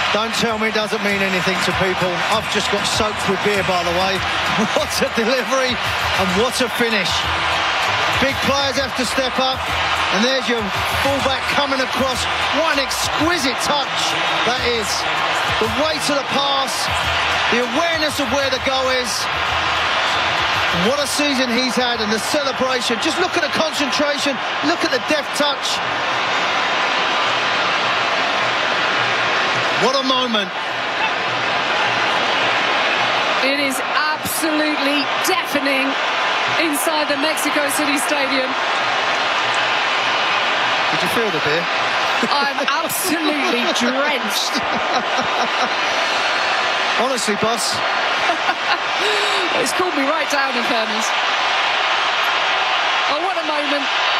Don't tell me it doesn't mean anything to people. I've just got soaked with beer, by the way. What a delivery and what a finish. Big players have to step up, and there's your fullback coming across. What an exquisite touch that is. The weight of the pass, the awareness of where the goal is. What a season he's had, and the celebration. Just look at the concentration, look at the deft touch. What a moment. It is absolutely deafening inside the Mexico City Stadium. Did you feel the beer? I'm absolutely drenched. Honestly, boss. It's cooled me right down, in fairness. Oh, what a moment.